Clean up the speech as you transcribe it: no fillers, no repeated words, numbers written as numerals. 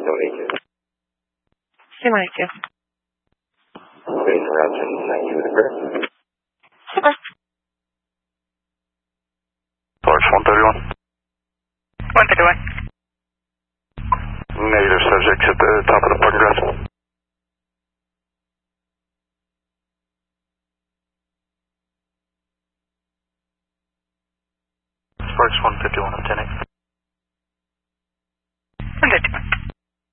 donation. Sí, Mauricio. Waiting for option 90 with a prayer. Okay. Large 131. 131. Negative, subjects at the top of the parking garage. Sparks 151 of 10-8. 151.